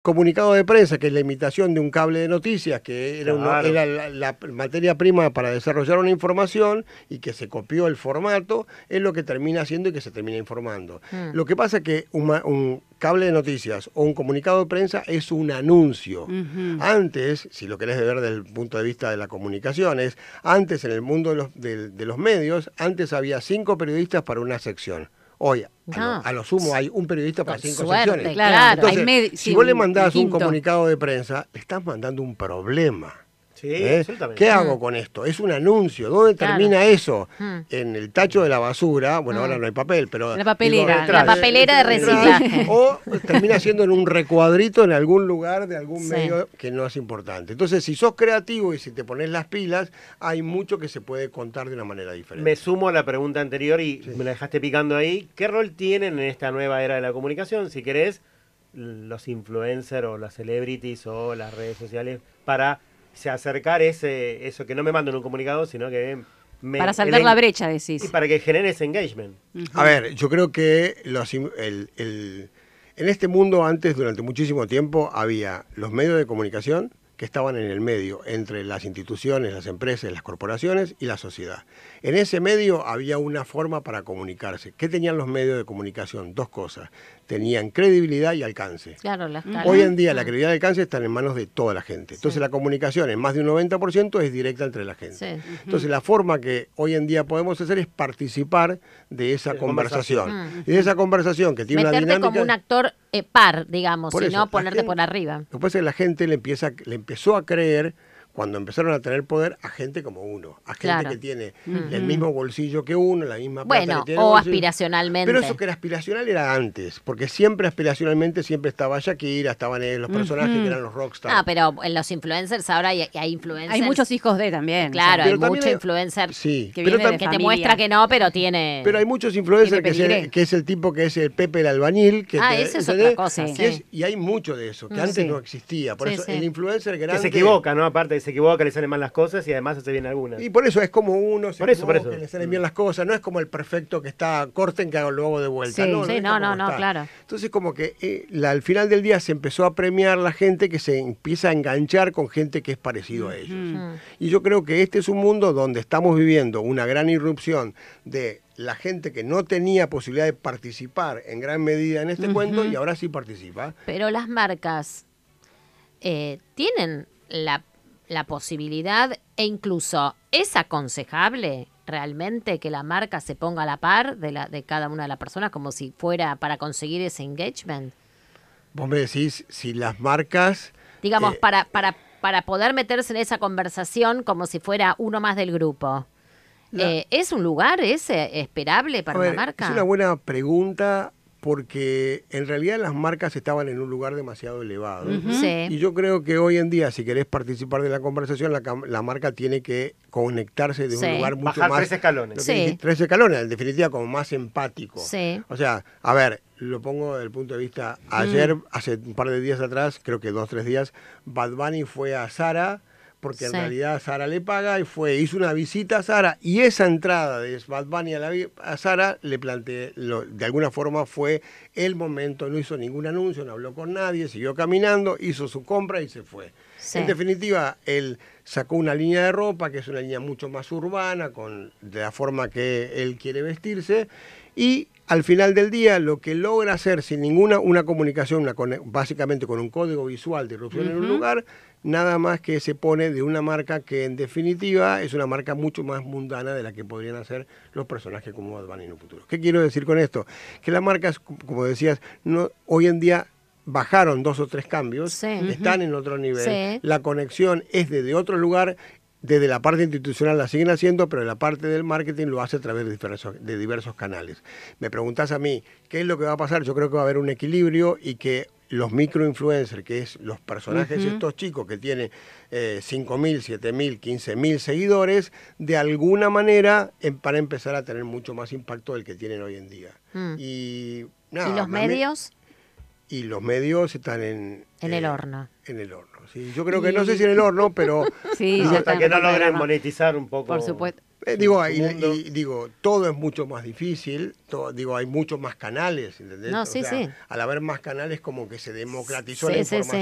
comunicado de prensa, que es la imitación de un cable de noticias, que era, Claro. era la materia prima para desarrollar una información y que se copió el formato, es lo que termina haciendo y que se termina informando. Lo que pasa es que un cable de noticias o un comunicado de prensa es un anuncio. Antes, si lo querés ver desde el punto de vista de la comunicación, antes en el mundo de los medios, antes había 5 periodistas para una sección. Hoy, a lo sumo, hay un periodista para 5 secciones. Claro. Entonces, si vos le mandás un comunicado de prensa, le estás mandando un problema. Sí, absolutamente. ¿Qué hago con esto? Es un anuncio. ¿Dónde termina eso? En el tacho de la basura. Bueno, ahora no hay papel, pero... La papelera. digo, La papelera de reciclaje. O termina siendo en un recuadrito en algún lugar de algún medio que no es importante. Entonces, si sos creativo y si te pones las pilas, hay mucho que se puede contar de una manera diferente. Me sumo a la pregunta anterior y me la dejaste picando ahí. ¿Qué rol tienen en esta nueva era de la comunicación, si querés, los influencers o las celebrities o las redes sociales para acercar eso que no me manden un comunicado, sino que para saltar la brecha, decís. Y para que genere ese engagement. A ver, yo creo que en este mundo antes, durante muchísimo tiempo, había los medios de comunicación que estaban en el medio, entre las instituciones, las empresas, las corporaciones y la sociedad. En ese medio había una forma para comunicarse. ¿Qué tenían los medios de comunicación? 2 cosas. Tenían credibilidad y alcance. Claro, Hoy en día la credibilidad y el alcance están en manos de toda la gente. Entonces la comunicación en más de un 90% es directa entre la gente. Entonces la forma que hoy en día podemos hacer es participar de esa conversación. Y de esa conversación que tiene una dinámica... Meterte como un actor par, digamos, Por y eso, no ponerte por arriba. Lo que pasa es que la gente le empezó a creer, cuando empezaron a tener poder, a gente como uno, a gente que tiene el mismo bolsillo que uno, la misma plata que tiene o uno, aspiracionalmente. Pero eso que era aspiracional era antes, porque siempre aspiracionalmente siempre estaba Shakira, estaban los personajes que eran los rockstars. Ah, pero en los influencers ahora hay influencers. Hay muchos hijos de también. Claro, pero hay también mucho influencer que te muestra que no, pero tiene... Pero hay muchos influencers que es el tipo que es el Pepe el albañil. Esa es otra cosa. Y hay mucho de eso, que antes no existía. Por eso el influencer grande... Que se equivoca, ¿no? Aparte se equivoca, le salen mal las cosas y además hace bien algunas. Y por eso es como uno, por eso. que le salen bien las cosas, no es como el perfecto que está, corten que hago luego de vuelta. No, claro. Entonces como que al final del día se empezó a premiar la gente que se empieza a enganchar con gente que es parecido a ellos. Y yo creo que este es un mundo donde estamos viviendo una gran irrupción de la gente que no tenía posibilidad de participar en gran medida en este cuento y ahora sí participa. Pero las marcas tienen la posibilidad e incluso es aconsejable realmente que la marca se ponga a la par de cada una de las personas como si fuera para conseguir ese engagement. Vos me decís si las marcas... Digamos, para poder meterse en esa conversación como si fuera uno más del grupo. ¿Es un lugar esperable para una marca? Es una buena pregunta, porque en realidad las marcas estaban en un lugar demasiado elevado. Y yo creo que hoy en día, si querés participar de la conversación, la marca tiene que conectarse de un lugar mucho bajar más... 3 escalones. 3 escalones, en definitiva, como más empático. Sí. O sea, a ver, lo pongo desde el punto de vista... Ayer, hace un par de días atrás, creo que 2 o 3 días, Bad Bunny fue a Zara... porque en realidad Zara le paga y hizo una visita a Zara, y esa entrada de Bad Bunny a Zara, le planteé, de alguna forma fue el momento, no hizo ningún anuncio, no habló con nadie, siguió caminando, hizo su compra y se fue. En definitiva, él sacó una línea de ropa, que es una línea mucho más urbana, de la forma que él quiere vestirse, y al final del día lo que logra hacer sin una comunicación, básicamente con un código visual de irrupción en un lugar, nada más que se pone de una marca que en definitiva es una marca mucho más mundana de la que podrían hacer los personajes como Bad Bunny en un futuro. ¿Qué quiero decir con esto? Que las marcas, como decías, hoy en día bajaron 2 o 3 cambios, están en otro nivel, la conexión es desde otro lugar. Desde la parte institucional la siguen haciendo, pero la parte del marketing lo hace a través de diversos canales. Me preguntás a mí, ¿qué es lo que va a pasar? Yo creo que va a haber un equilibrio y que los microinfluencers, que es los personajes estos chicos que tienen 5.000, 7.000, 15.000 seguidores, de alguna manera para empezar a tener mucho más impacto del que tienen hoy en día. ¿Y los medios? Y los medios están en el horno. En el horno, sí. Yo creo que no sé si en el horno, pero... hasta que no logren monetizar un poco. Por supuesto. digo, todo es mucho más difícil, hay muchos más canales, ¿entendés? No, sí, sí. Al haber más canales como que se democratizó Sí, la sí, información.